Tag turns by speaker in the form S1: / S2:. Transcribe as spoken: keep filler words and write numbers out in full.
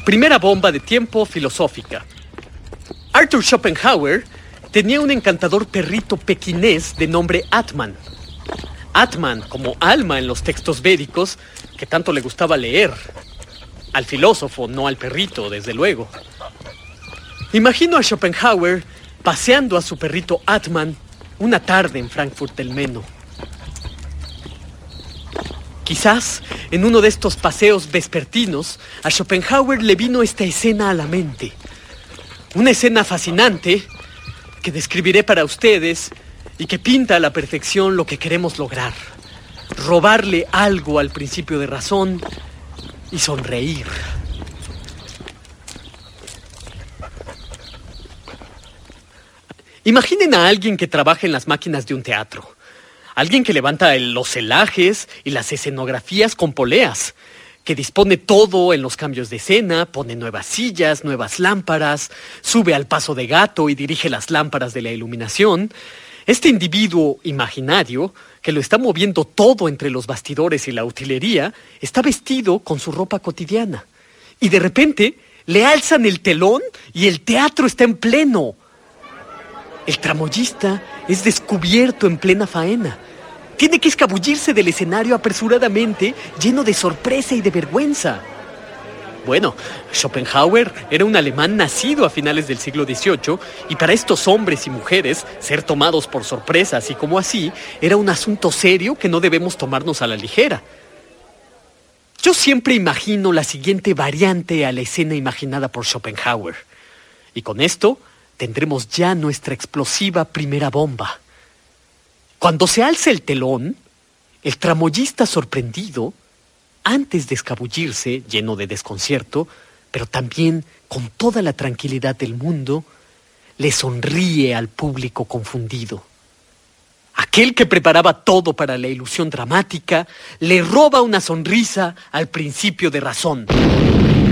S1: Primera bomba de tiempo filosófica. Arthur Schopenhauer tenía un encantador perrito pequinés de nombre Atman. Atman, como alma en los textos védicos, que tanto le gustaba leer. Al filósofo, no al perrito, desde luego. Imagino a Schopenhauer paseando a su perrito Atman una tarde en Frankfurt del Meno. Quizás, en uno de estos paseos vespertinos, a Schopenhauer le vino esta escena a la mente. Una escena fascinante que describiré para ustedes y que pinta a la perfección lo que queremos lograr. Robarle algo al principio de razón y sonreír. Imaginen a alguien que trabaja en las máquinas de un teatro. Alguien que levanta el- los celajes y las escenografías con poleas, que dispone todo en los cambios de escena, pone nuevas sillas, nuevas lámparas, sube al paso de gato y dirige las lámparas de la iluminación. Este individuo imaginario, que lo está moviendo todo entre los bastidores y la utilería, está vestido con su ropa cotidiana. Y de repente le alzan el telón y el teatro está en pleno. El tramoyista es descubierto en plena faena. Tiene que escabullirse del escenario apresuradamente, lleno de sorpresa y de vergüenza. Bueno, Schopenhauer era un alemán nacido a finales del siglo dieciocho, y para estos hombres y mujeres, ser tomados por sorpresa así como así, era un asunto serio que no debemos tomarnos a la ligera. Yo siempre imagino la siguiente variante a la escena imaginada por Schopenhauer. Y con esto tendremos ya nuestra explosiva primera bomba. Cuando se alza el telón, el tramoyista sorprendido, antes de escabullirse, lleno de desconcierto, pero también con toda la tranquilidad del mundo, le sonríe al público confundido. Aquel que preparaba todo para la ilusión dramática, le roba una sonrisa al principio de razón.